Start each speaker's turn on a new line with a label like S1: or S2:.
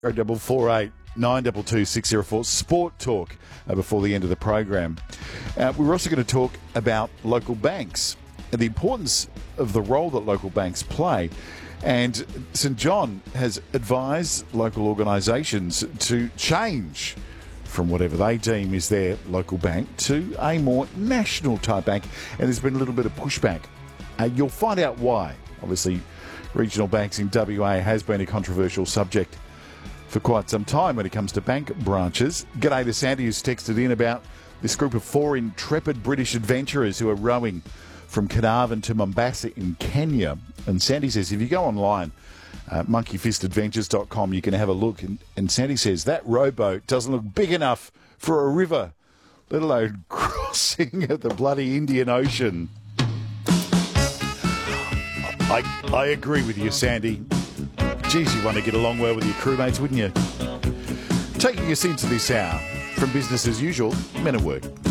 S1: 0448 922 604 Sport Talk before the end of the program. We're also going to talk about local banks and the importance of the role that local banks play. And St John has advised local organisations to change from whatever they deem is their local bank to a more national type bank. And there's been a little bit of pushback. You'll find out why. Obviously, regional banks in WA has been a controversial subject for quite some time when it comes to bank branches. G'day to Sandy, who's texted in about this group of 4 intrepid British adventurers who are rowing from Carnarvon to Mombasa in Kenya. And Sandy says, if you go online, monkeyfistadventures.com, you can have a look. And Sandy says, that rowboat doesn't look big enough for a river, let alone crossing the bloody Indian Ocean. I agree with you, Sandy. Geez, you want to get along well with your crewmates, wouldn't you? Taking us into this hour, from business as usual, Men at Work.